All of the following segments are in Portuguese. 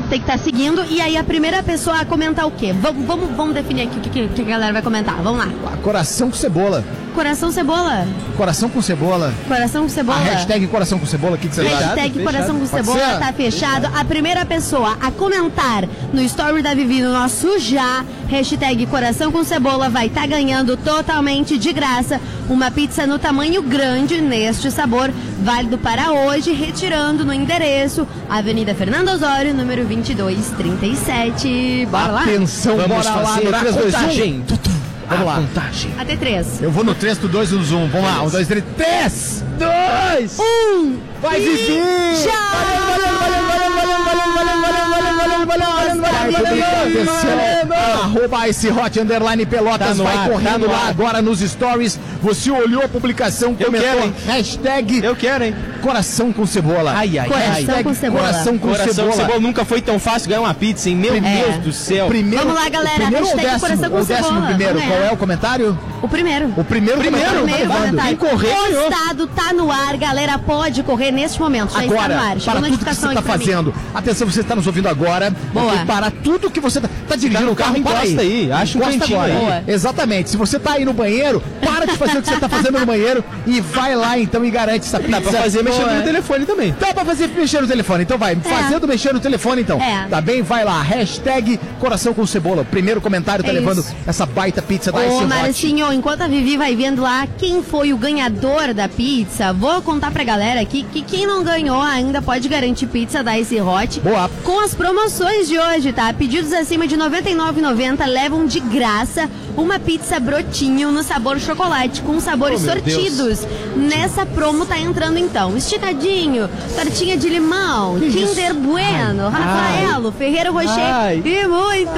tem que estar seguindo. E aí a primeira pessoa a comentar o quê? Vamos definir aqui o que a galera vai comentar. Vamos lá. Coração com cebola. Coração cebola. Coração com cebola. Coração com cebola. A hashtag coração com cebola, o que você acha? Hashtag coração com cebola tá fechado. A primeira pessoa a comentar no story da Vivi, no nosso já, hashtag coração com cebola, vai estar ganhando totalmente de graça uma pizza no tamanho grande neste sabor, válido para hoje, retirando no endereço Avenida Fernando Osório, número 2237. Bora lá? Atenção, vamos bora lá fazer no a 3, 2, 1. contagem. Vamos lá. Contagem. Até 3. Eu vou no 3, 2, 1. Vamos lá. 1, 2, 3. 3, 2, 1. Vai, Vivi! Arroba esse hot underline Pelotas, vai correndo lá agora nos stories. Você olhou a publicação, comentou, hashtag eu quero, hein? Coração com cebola. Coração com cebola. Coração com cebola. Nunca foi tão fácil ganhar uma pizza, hein? Meu Deus do céu. Primeiro, Vamos lá, galera. Primeiro ou Hashtag coração com cebola. primeiro? Qual é o comentário? O primeiro. O primeiro comentário. Quem correr, o estado tá no ar, galera, pode correr neste momento. Já agora, está no ar. para tudo que você está fazendo. Atenção, você está nos ouvindo agora. Boa. Para tudo que você está dirigindo o carro, encosta aí. Acha um cantinho aí. Boa. Exatamente. Se você está aí no banheiro, para de fazer o que você está fazendo no banheiro e vai lá então e garante essa pizza. Dá pra fazer mexendo no telefone também. Dá pra fazer mexer no telefone. Então vai, fazendo mexer no telefone então. É. Tá bem? Vai lá. Hashtag coração com cebola. Primeiro comentário tá levando essa baita pizza da Ice Ô, Hot. Marcinho, enquanto a Vivi vai vendo lá quem foi o ganhador da pizza, vou contar pra galera aqui que quem não ganhou ainda pode garantir pizza da Ice Hot. Boa. Com as promoções de hoje, tá? Pedidos acima de R$ 99,90 levam de graça uma pizza brotinho no sabor chocolate, com sabores sortidos. Nessa promo tá entrando então esticadinho, tortinha de limão, Kinder Bueno, Rafaelo, Ferreiro Rocher e muito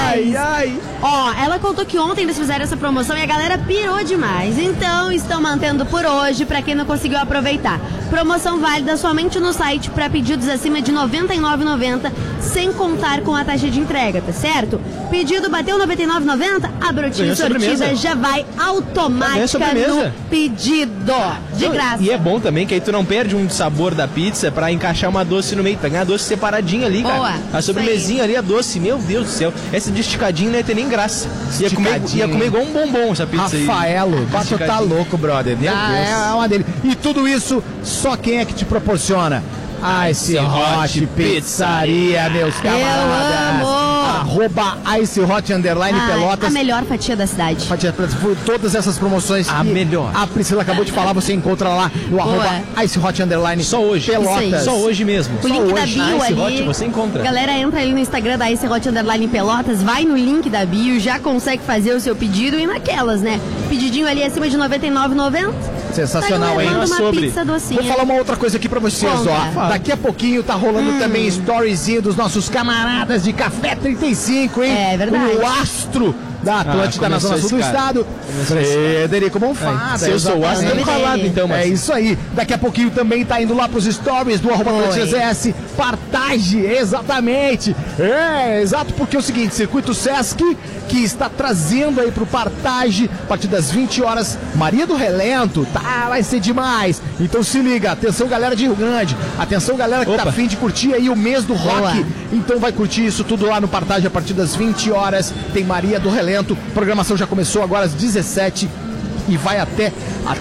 mais. Ó, ela contou que ontem eles fizeram essa promoção e a galera pirou demais. Então estão mantendo por hoje pra quem não conseguiu aproveitar. Promoção válida somente no site para pedidos acima de R$ 99,90, sem contar com a taxa de entrega, tá certo? Pedido bateu R$ 99,90, a brotinha sortida já vai automática no pedido. De graça. E é bom também que aí tu não perde um sabor da pizza pra encaixar uma doce no meio. Pegar a doce separadinha ali, cara. Boa. A sobremesinha ali, a doce. Meu Deus do céu. Essa de esticadinho não ia ter nem graça. Ia comer igual um bombom essa pizza aí. Rafaelo, tu tá louco, brother. Meu Deus. É uma dele. E tudo isso, só quem é que te proporciona? Ice Hot Pizzaria, meus camaradas. Eu amo. Arroba Ice Hot underline Pelotas. A melhor fatia da cidade. Por todas essas promoções. A melhor. A Priscila acabou de falar, você encontra lá no arroba Ice Hot underline só hoje. Pelotas. Só hoje mesmo. O link da bio Ice ali. Hot você encontra. Galera, entra ali no Instagram da Ice Hot underline Pelotas, vai no link da bio, já consegue fazer o seu pedido e naquelas, né? Pedidinho ali acima de R$ 99,90. Sensacional, tá hein? uma pizza docinha. Vou falar uma outra coisa aqui pra vocês, ó. Daqui a pouquinho tá rolando também storyzinho dos nossos camaradas de Café 35, hein? É verdade. O astro da Atlântida na Zona Sul do Estado, Frederico Monfada. Se eu sou o astro, eu calado então, mas... É isso aí. Daqui a pouquinho também tá indo lá pros stories do arroba Atlântidas Partage, exatamente. Exato, porque é o seguinte, Circuito Sesc, que está trazendo aí pro Partage, a partir das 20 horas, Maria do Relento, tá, vai ser demais. Então se liga, atenção galera de Rio Grande, atenção galera que tá afim de curtir aí o mês do rock, então vai curtir isso tudo lá no Partage a partir das 20 horas, tem Maria do Relento, a programação já começou agora às 17 e vai até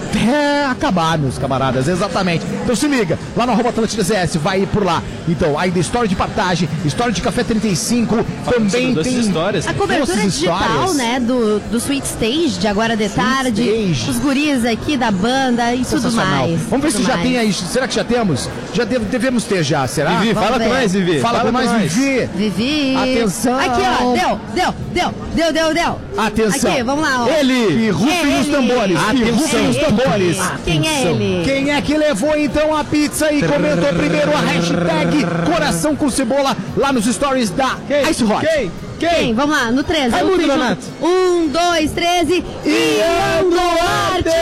acabar, meus camaradas, exatamente. Então se liga, lá no arroba Atlântida ZS, vai ir por lá. Então, aí da história de Partage, história de Café 35, também tem histórias. A cobertura digital, né, do Sweet Stage, de agora de tarde, os guris aqui da banda e tudo mais. Vamos ver se já tem aí, será que já temos? Já devemos ter já, será? Vivi, fala com nós, Vivi. Fala com nós, Vivi. Vivi. Atenção. Aqui, ó, deu. Atenção. Aqui, vamos lá, ó. Ele, e rufem os tambores. Rufem os tambores. Quem é ele? Quem é que levou então a pizza e comentou primeiro a hashtag Coração com Cebola lá nos stories da Ice Hot? Quem? Vamos lá, no 13. Raimundo Donato. 1, 2, 13 Ian Duarte!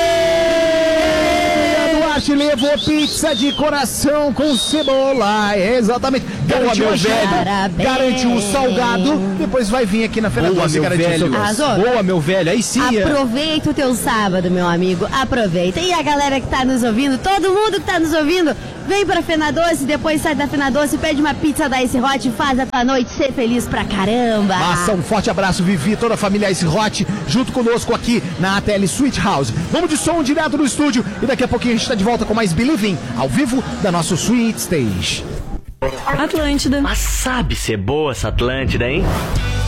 Duarte levou pizza de coração com cebola. Exatamente. garantiu meu a janta, velho. garantiu o salgado, depois vai vir aqui na Feira Boa, Doce meu garantir o velho. seu gosto. Arrasou? Boa, meu velho. Aí sim. Aproveita o teu sábado, meu amigo. Aproveita. E a galera que tá nos ouvindo, todo mundo que tá nos ouvindo, vem pra Fena Doce, depois sai da Fena Doce, pede uma pizza da Ice Hot e faz a tua noite ser feliz pra caramba. Massa, um forte abraço, Vivi, toda a família Ice Hot, junto conosco aqui na ATL Sweet House. Vamos de som direto do estúdio e daqui a pouquinho a gente tá de volta com mais Believing, ao vivo da nossa Sweet Stage. Atlântida. Mas sabe ser boa essa Atlântida, hein?